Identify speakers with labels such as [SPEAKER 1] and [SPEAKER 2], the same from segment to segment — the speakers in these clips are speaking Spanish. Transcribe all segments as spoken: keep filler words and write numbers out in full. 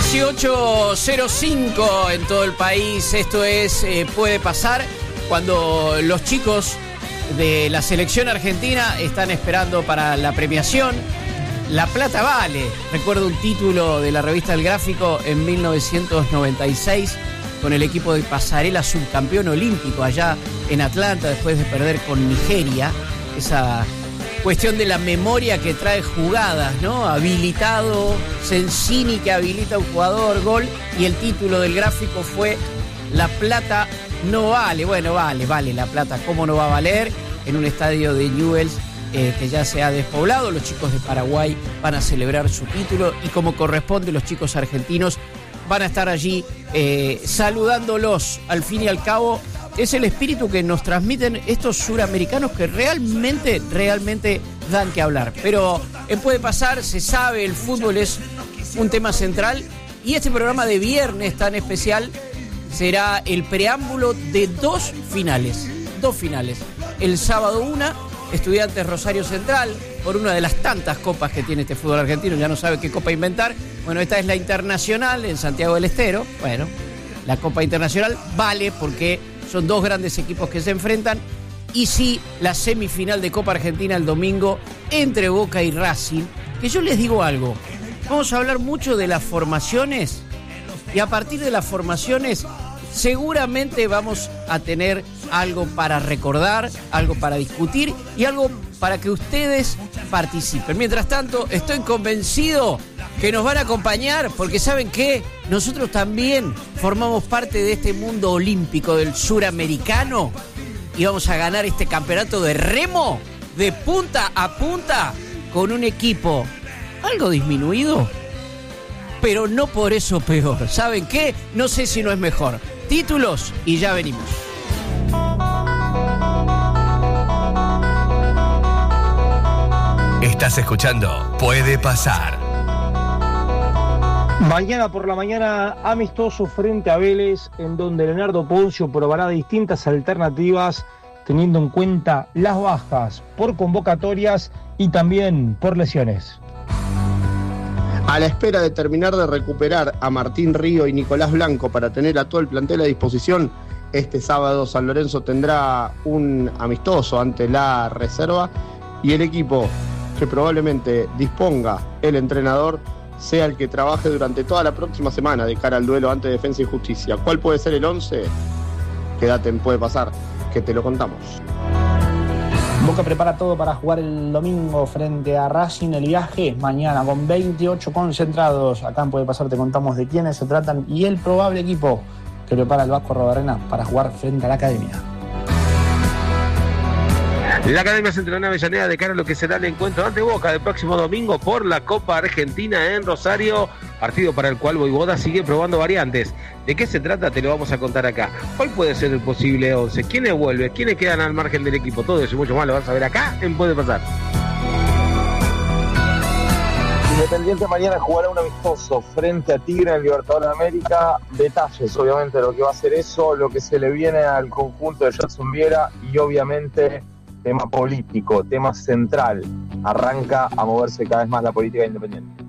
[SPEAKER 1] dieciocho cero cinco en todo el país. Esto es eh, Puede Pasar, cuando los chicos de la selección argentina están esperando para la premiación. La plata vale. Recuerdo un título de la revista El Gráfico en mil novecientos noventa y seis con el equipo de Pasarela, subcampeón olímpico allá en Atlanta después de perder con Nigeria. Esa cuestión de la memoria que trae jugadas, ¿no? Habilitado, Sensini que habilita a un jugador, gol, y el título del gráfico fue La plata no vale. Bueno, vale, vale la plata, ¿cómo no va a valer? En un estadio de Newell's eh, que ya se ha despoblado, los chicos de Paraguay van a celebrar su título y como corresponde los chicos argentinos van a estar allí eh, saludándolos. Al fin y al cabo es el espíritu que nos transmiten estos suramericanos que realmente, realmente dan que hablar. Pero en Puede Pasar, se sabe, el fútbol es un tema central y este programa de viernes tan especial será el preámbulo de dos finales. Dos finales. El sábado una, Estudiantes Rosario Central, por una de las tantas copas que tiene este fútbol argentino, ya no sabe qué copa inventar. Bueno, esta es la Internacional en Santiago del Estero. Bueno, la Copa Internacional vale porque son dos grandes equipos que se enfrentan. Y sí, la semifinal de Copa Argentina el domingo entre Boca y Racing. Que yo les digo algo, vamos a hablar mucho de las formaciones y a partir de las formaciones seguramente vamos a tener algo para recordar, algo para discutir y algo para que ustedes participen. Mientras tanto, estoy convencido que nos van a acompañar porque ¿saben qué? Nosotros también formamos parte de este mundo olímpico del suramericano y vamos a ganar este campeonato de remo de punta a punta con un equipo algo disminuido, pero no por eso peor. ¿Saben qué? No sé si no es mejor. Títulos y ya venimos.
[SPEAKER 2] Estás escuchando Puede Pasar.
[SPEAKER 3] Mañana por la mañana, amistoso frente a Vélez, en donde Leonardo Poncio probará distintas alternativas, teniendo en cuenta las bajas por convocatorias y también por lesiones.
[SPEAKER 4] A la espera de terminar de recuperar a Martín Río y Nicolás Blanco para tener a todo el plantel a disposición, este sábado San Lorenzo tendrá un amistoso ante la reserva y el equipo que probablemente disponga el entrenador sea el que trabaje durante toda la próxima semana de cara al duelo ante Defensa y Justicia. ¿Cuál puede ser el once? Quédate en Puede Pasar, que te lo contamos.
[SPEAKER 5] Boca prepara todo para jugar el domingo frente a Racing. El viaje mañana con veintiocho concentrados. Acá en Puede Pasar te contamos de quiénes se tratan y el probable equipo que prepara el Vasco Arrobarrena para jugar frente a la Academia.
[SPEAKER 6] La Academia se entrenó en Avellaneda de cara a lo que será el encuentro ante Boca del próximo domingo por la Copa Argentina en Rosario, partido para el cual Voivoda sigue probando variantes. ¿De qué se trata? Te lo vamos a contar acá. ¿Cuál puede ser el posible once? ¿Quiénes vuelven? ¿Quiénes quedan al margen del equipo? Todo eso y mucho más lo vas a ver acá en Puede Pasar.
[SPEAKER 7] Independiente mañana jugará un amistoso frente a Tigre en el Libertadores de América. Detalles, obviamente, de lo que va a ser eso, lo que se le viene al conjunto de Jackson Viera y obviamente tema político, tema central. Arranca a moverse cada vez más la política independiente.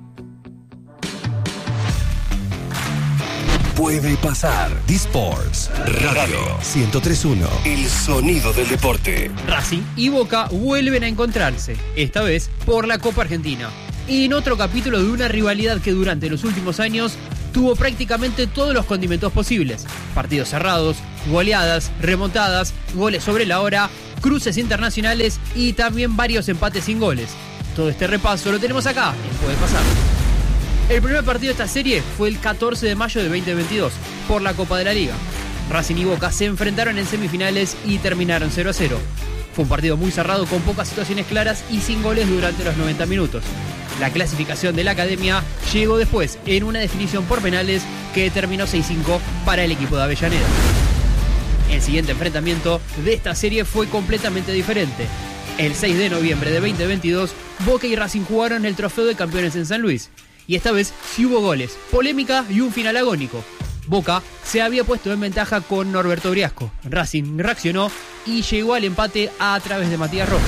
[SPEAKER 2] Puede Pasar. D-Sports Radio ciento tres punto uno. El sonido del deporte.
[SPEAKER 8] Racing y Boca vuelven a encontrarse, esta vez por la Copa Argentina. En otro capítulo de una rivalidad que durante los últimos años tuvo prácticamente todos los condimentos posibles. Partidos cerrados, goleadas, remontadas, goles sobre la hora, cruces internacionales y también varios empates sin goles. Todo este repaso lo tenemos acá en Puede Pasar. El primer partido de esta serie fue el catorce de mayo de veinte veintidós por la Copa de la Liga. Racing y Boca se enfrentaron en semifinales y terminaron cero a cero. Fue un partido muy cerrado con pocas situaciones claras y sin goles durante los noventa minutos. La clasificación de la Academia llegó después en una definición por penales que terminó seis cinco para el equipo de Avellaneda. El siguiente enfrentamiento de esta serie fue completamente diferente. El seis de noviembre de veinte veintidós, Boca y Racing jugaron el Trofeo de Campeones en San Luis. Y esta vez sí hubo goles, polémica y un final agónico. Boca se había puesto en ventaja con Norberto Briasco. Racing reaccionó y llegó al empate a través de Matías Rojas.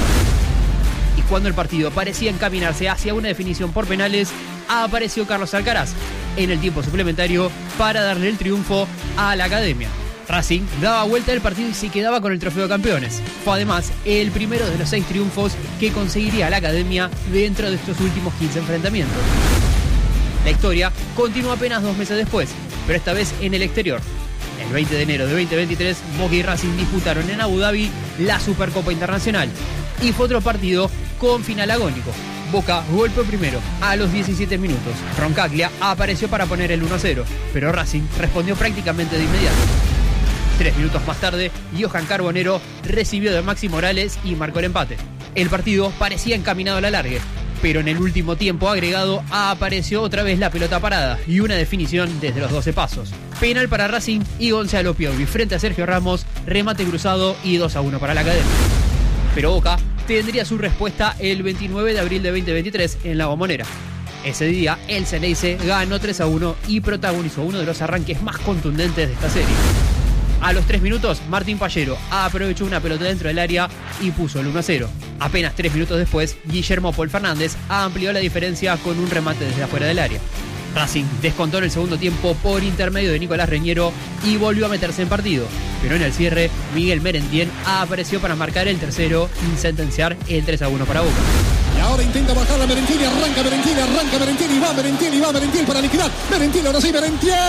[SPEAKER 8] Y cuando el partido parecía encaminarse hacia una definición por penales, apareció Carlos Alcaraz. en el tiempo suplementario para darle el triunfo a la Academia. Racing daba vuelta del partido y se quedaba con el trofeo de campeones. Fue además el primero de los seis triunfos que conseguiría la Academia dentro de estos últimos quince enfrentamientos. La historia continuó apenas dos meses después, pero esta vez en el exterior. El veinte de enero de veinte veintitrés, Boca y Racing disputaron en Abu Dhabi la Supercopa Internacional. Y fue otro partido con final agónico. Boca golpeó primero a los diecisiete minutos. Roncaglia apareció para poner el uno a cero, pero Racing respondió prácticamente de inmediato. Tres minutos más tarde, Johan Carbonero recibió de Maxi Morales y marcó el empate. El partido parecía encaminado a la largue, pero en el último tiempo agregado apareció otra vez la pelota parada y una definición desde los doce pasos. Penal para Racing y Gonzalo Piovi frente a Sergio Ramos, remate cruzado y dos a uno para la Academia. Pero Boca tendría su respuesta el veintinueve de abril de veinte veintitrés en La Bombonera. Ese día, el Ceneice ganó tres a uno y protagonizó uno de los arranques más contundentes de esta serie. A los tres minutos, Martín Pallero aprovechó una pelota dentro del área y puso el uno a cero. Apenas tres minutos después, Guillermo Paul Fernández amplió la diferencia con un remate desde afuera del área. Racing descontó en el segundo tiempo por intermedio de Nicolás Reñero y volvió a meterse en partido. Pero en el cierre, Miguel Merentiel apareció para marcar el tercero y sentenciar el tres a uno para Boca.
[SPEAKER 9] Y ahora intenta bajar la Merentiel, arranca Merentiel, arranca Merentiel y va Merentiel y va Merentiel para liquidar. Merentiel, ahora sí, Merentiel.